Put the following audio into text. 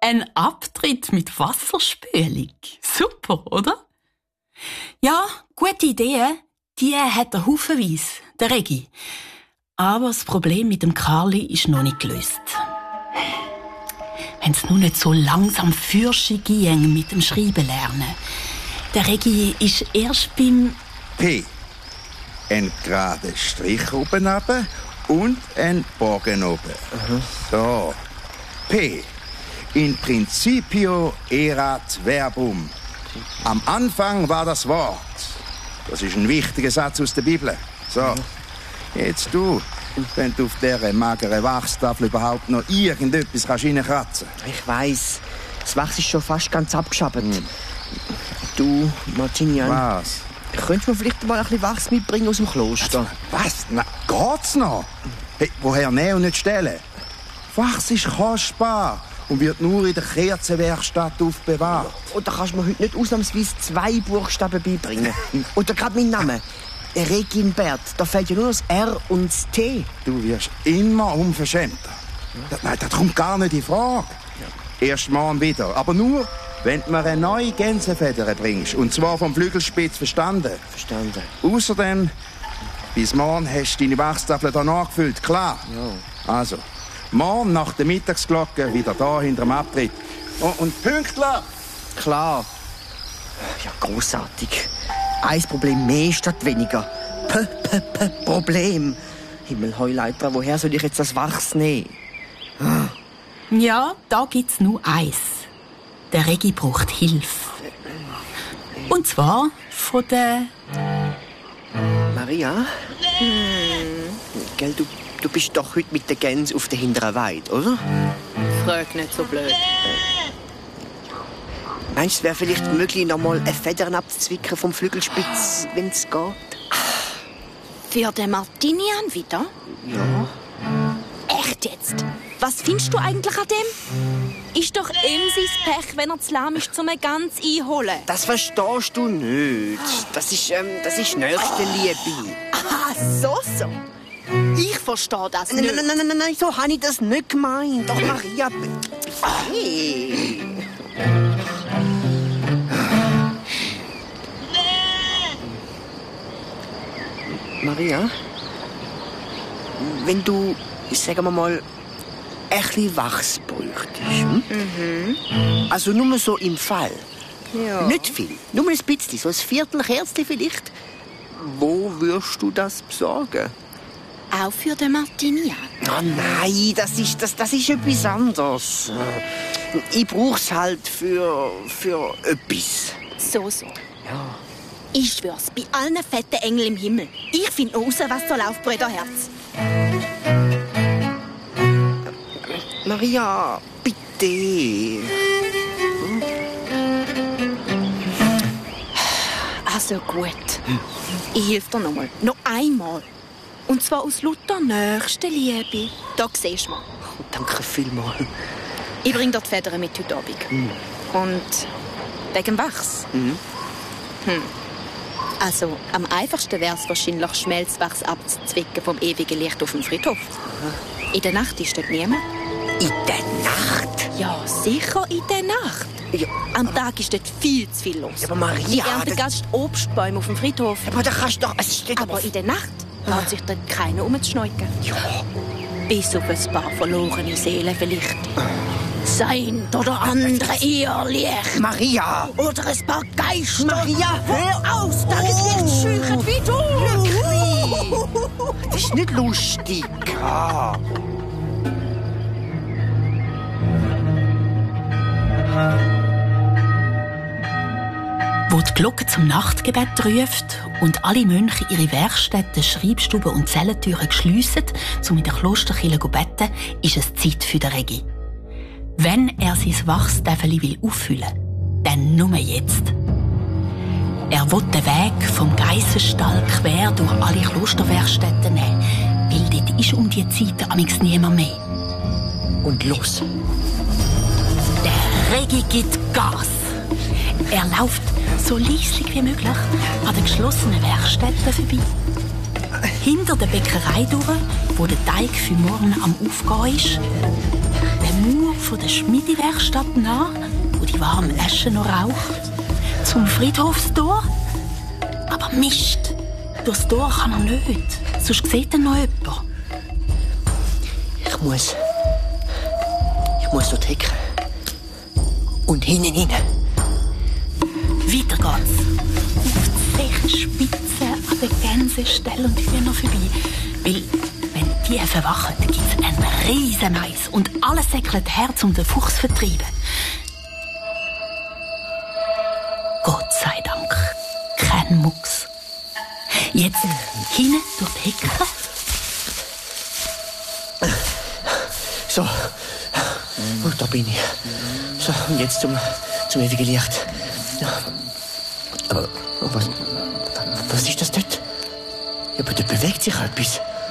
Ein Abtritt mit Wasserspülung. Super, oder? Ja, gute Ideen, die hat er haufenweise, der Regi. Aber das Problem mit dem Karli ist noch nicht gelöst. Wenn es nur nicht so langsam Fürsche ginge mit dem Schreiben lernen. Der Regi ist erst beim... P. Ein gerader Strich oben runter und ein Bogen oben. So. P. In principio erat verbum. Am Anfang war das Wort. Das ist ein wichtiger Satz aus der Bibel. So. Jetzt du, wenn du auf dieser mageren Wachstafel überhaupt noch irgendetwas reinkratzen kannst. Ich weiss, das Wachs ist schon fast ganz abgeschabt. Du, Martinian. Was? Könntest du mir vielleicht mal ein bisschen Wachs mitbringen aus dem Kloster? Was? Na, geht's noch? Hey, woher nehmen und nicht stellen? Wachs ist kostbar und wird nur in der Kerzenwerkstatt aufbewahrt. Oder kannst du mir heute nicht ausnahmsweise 2 Buchstaben beibringen? Oder gerade meinen Namen? Reginbert, da fehlt ja nur das R und das T. Du wirst immer unverschämter. Nein, das kommt gar nicht in Frage. Erst morgen wieder, aber nur, wenn du mir eine neue Gänsefeder bringst. Und zwar vom Flügelspitz, verstanden? Verstanden. Außerdem, bis morgen hast du deine Wachstafel da nachgefüllt, klar? Ja. Also, morgen nach der Mittagsglocke wieder da hinter dem Abtritt. Oh, und Pünktler! Klar. Ja, großartig. Ein Problem mehr statt weniger. Problem. Himmelheuleiter, woher soll ich jetzt das Wachs nehmen? Ja, da gibt's nur eins. Der Regi braucht Hilfe. Und zwar von der... Maria? Gell, du bist doch heute mit der Gänse auf der hinteren Weide, oder? Frag nicht so blöd. Meinst du, es wäre vielleicht möglich, noch mal eine Federn abzuzwicken vom Flügelspitz, wenn es geht? Für den Martinian wieder? Ja. Echt jetzt? Was findest du eigentlich an dem? Ist doch ihm sein Pech, wenn er zu lahm ist, um eine Gans einholen. Das verstehst du nicht. Das ist Nächstenliebe. Ah, so. Ich verstehe das nicht. Nein, so habe ich das nicht gemeint. Doch, Maria... Hey. Maria, wenn du, sagen wir mal, ein bisschen Wachs bräuchtest, Also nur so im Fall. Ja. Nicht viel, nur ein bisschen, so ein Viertelkerzchen vielleicht. Wo wirst du das besorgen? Auch für den Martinian? Oh nein, das ist etwas anderes. Ich brauch's halt für etwas. So. Ja. Ich schwör's, bei allen fetten Engeln im Himmel. Ich finde raus, was so läuft, Brüderherz. Maria, bitte. Also gut. Ich helfe dir nochmal. Noch einmal. Und zwar aus lauter Nächstenliebe. Da siehst du mal. Danke vielmals. Ich bring dir die Federn mit heute Abend. Und wegen dem Wachs. Also, am einfachsten wäre es wahrscheinlich, Schmelzwachs abzuzwicken vom ewigen Licht auf dem Friedhof. In der Nacht ist dort niemand. In der Nacht? Ja, sicher in der Nacht. Ja, Am Tag ist dort viel zu viel los. Ja, aber Maria... Die ernten ganz Obstbäume auf dem Friedhof. Aber da kannst du doch... Es steht Aber in der Nacht traut sich dort keiner umzuschneuken. Ja. Bis auf ein paar verlorene Seelen vielleicht. Sein oder andere Irrlicht. Maria! Oder ein paar Geister. Maria, hör Aus Tageslicht scheuchen wie du. Das ist nicht lustig. Ah. Wo die Glocke zum Nachtgebet ruft und alle Mönche ihre Werkstätten, Schreibstuben und Zellentüren schliessen, um in der Klosterkirche zu beten, ist es Zeit für den Regi. Wenn er sein Wachstäfeli auffüllen will, dann nur jetzt. Er will den Weg vom Geissenstall quer durch alle Klosterwerkstätten nehmen, weil dort ist um die Zeit amigs niemand mehr. Und los. Der Regi gibt Gas. Er läuft so leislich wie möglich an den geschlossenen Werkstätten vorbei. Hinter der Bäckerei durch, wo der Teig für morgen am Aufgehen ist. Der Mauer von der Schmiedewerkstatt nach, wo die warme Asche noch raucht, zum Friedhofstor. Aber Mist, durchs Tor kann er nicht, sonst sieht er noch jemand. Ich muss dort hecken. Und hinten rein. Weiter geht's. Auf die Zechenspitze, an der Gänsestelle und Hühner vorbei. Weil, wenn die verwachen, dann gibt's einen riesen Mais und alles säckelt her, um den Fuchs zu vertreiben. Gott sei Dank, kein Mucks. Jetzt hinten durch die Hecke. So, und da bin ich. So, und jetzt zum ewigen Licht. Aber was ist das dort? Ja, aber dort bewegt sich etwas.